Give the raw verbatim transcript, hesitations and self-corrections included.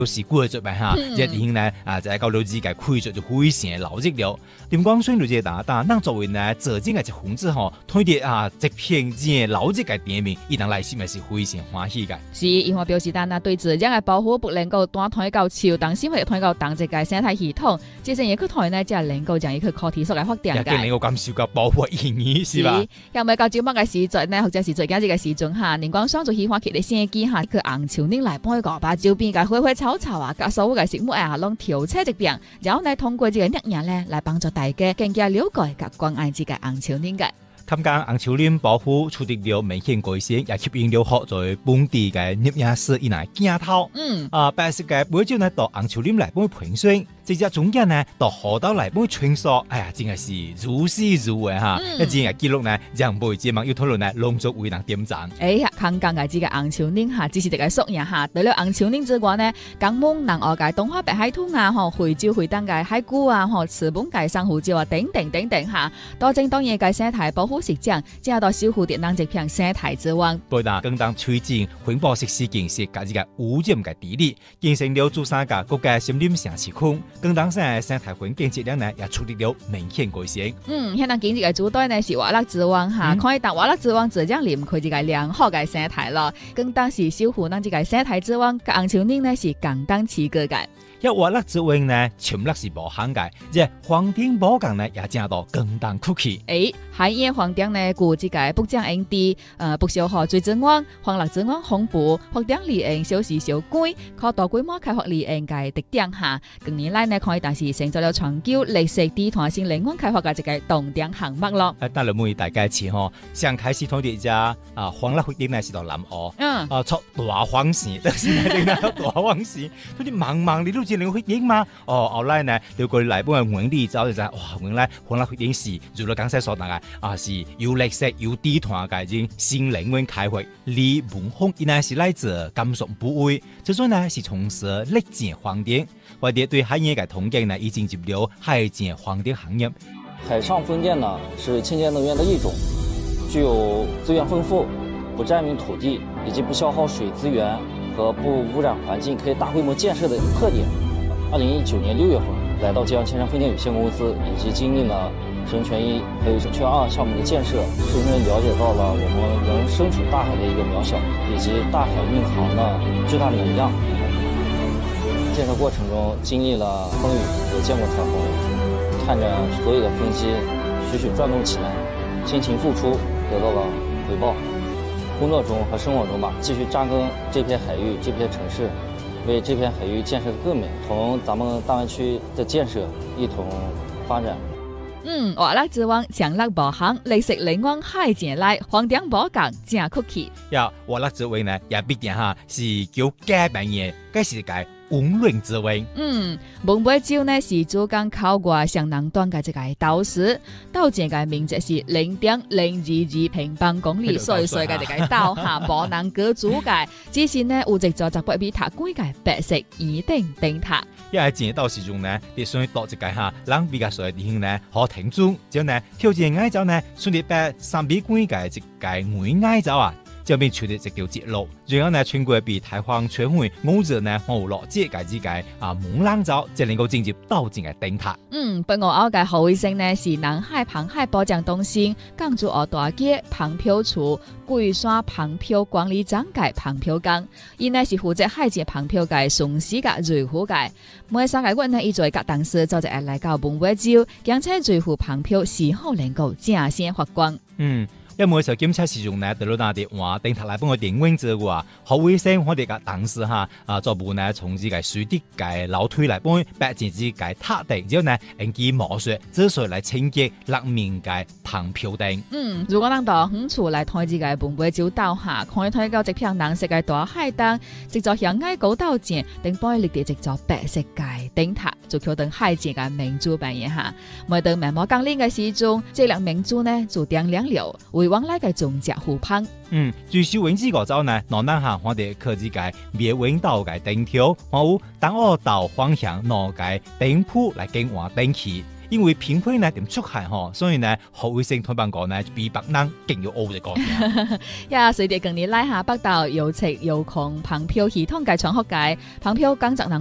有時過咗咪嚇，即係點呢？啊，就係到老自己開咗就非常老熱了。點講雖然就打打，那作為呢，這種嘅一紅字吼，推啲啊，一片嘅老熱嘅店面，伊人來心係是非常歡喜嘅。 是，因為表示單啊，對自然嘅保護不能夠單推到潮，當時會推到當一個生態系統，即係亦佢台呢，就係能夠將伊佢課題所來發展嘅。 亦能夠感受到保護意義，是吧？ 又咪到朝晚嘅時陣呢，或者是最緊要嘅時陣嚇，年光霜就喜歡佢哋先機下佢紅樹林來幫佢個把周邊嘅花花草草啊，所有嘅食物啊，攏調車一遍，然後呢通過這個熱嘢咧，來幫助大家更加了解及關愛自己紅樹林嘅。 參加紅樹林保護取得了明顯改善，也吸引了好在本地嘅業業師以來鏡頭。嗯，啊，白色嘅每朝呢到紅樹林來幫佢培訓，直接中間呢到河道來幫佢穿梭，哎呀，真係是如詩如畫哈！一陣嘅記錄呢，讓每節目要討論呢，隆重為人點讚。 哎呀，康江嘅這個紅樹林哈，只是一個縮影哈。除了紅樹林之外呢，江門南澳嘅東華北海豚啊，吼，惠州惠東嘅海龜啊，吼，慈本嘅珊瑚礁啊，等等等等哈，多正當然嘅生態保護實證，只係到守護啲南極片生態之王。 對啦，更當推進環保設施建設嘅呢個污染嘅治理，形成了珠三角國家森林城市區，更當生生態環境質量呢也出現了明顯改善。 嗯，現在經濟嘅主體呢是瓦勒之王哈，可以當瓦勒之王自將林佢這個良好嘅生態咯，更當是守護咱這個生態之王，紅樹林呢是共當持久嘅。 一瓦勒之王呢，全勒是無限嘅，即黃丁寶崗呢也正到更當酷氣。 誒，海燕黃丁呢，顧這個不將營地，呃，不消耗水資源，黃勒之王紅布，或丁利用小時小規，靠大規模開發利用嘅特點下，近年來呢可以但是成就了長久歷史地團性靈魂開發嘅一個重點項目咯。 誒，但係每大家似嗬，上開始睇啲只啊黃勒丁呢是到南澳，嗯，啊出大黃線，但是呢啲呢大黃線，嗰啲茫茫你都。能會影嘛？哦，後來呢，如果嚟幫人揾啲走就係哇，原來可能影視，如果剛才所講嘅啊，是有歷史、有地團嘅種新靈魂開發，離文風依然是來自甘肅部位，這種呢是從事歷建荒電，或者對海業嘅統計呢已經入了海建荒電行業。 海上風電呢是清潔能源的一種，具有資源豐富、不佔用土地以及不消耗水資源和不污染環境，可以大規模建設的特點。二零一九年六月份，來到吉陽千山風電有限公司，以及經歷了神泉一還有神泉二項目的建設，深深了解到了我們人身處大海的一個渺小，以及大海蘊含的巨大能量。建設過程中經歷了風雨，也見過彩虹，看着所有的風機徐徐轉動起來，辛勤付出得到了回報。工作中和生活中吧，繼續扎根這片海域、這片城市，為這片海域建設得更美，同咱們大灣區的建設一同發展。 嗯，瓦勒之王強力保航，歷史靈光海前來，黃丁寶崗正酷氣。 呀，瓦勒之王呢，也必定哈是叫假扮嘢，該是個溫潤之王。嗯， 文尾洲呢是珠江口外相當短嘅一個島嶼，島前嘅面積是零點零二二平方公里，細細嘅一個島下無人居住嘅，只是呢有一座十八米塔高嘅白色圓頂燈塔。 因為前到時中呢，你想到一個哈，人比較少嘅地方呢，可停住，之後呢挑戰矮走呢，順利把三米高嘅一個矮矮走啊。這邊取得一條節路，然後呢，全國比台灣全會五日呢，冇落節嘅之間啊，猛浪走，就能夠進入島前嘅燈塔。 嗯，本我澳嘅後衛星呢是南海螃海保障中心、港珠澳大街螃漂處、桂山螃漂管理長嘅螃漂崗，伊呢是負責海前螃漂嘅巡視嘅維護嘅。每三個月呢，伊做各當時就係來到文尾洲，兼且維護螃漂是否能夠正先發光。 嗯。因為時候檢測時用呢，對老大啲話電塔來幫我電溫之話，好衛生我哋嘅當時哈啊，做部呢從自己水滴嘅樓梯來幫白字字嘅塔頂，之後呢用機魔術之水來清潔立面嘅螃漂頂。 嗯，如果咱到遠處來睇自己文尾洲島下，可以睇到一片藍色嘅大海燈，一座向矮高島前，頂背立地一座白色嘅燈塔，就叫等海前嘅明珠扮演下。每當明末降臨嘅時鐘，這兩明珠呢就點亮了。為往來嘅種植湖畔， 嗯，最少永之個州呢，南南下我哋科技界滅永島嘅燈條，我有東澳島方向內嘅燈鋪來更換燈器， 因為平配呢點出海吼，所以呢何衛星同辦講呢比別人更要歐一個。 呀，隨着近年來下北島郵赤郵控憑票系統嘅傳學界，憑票講職能。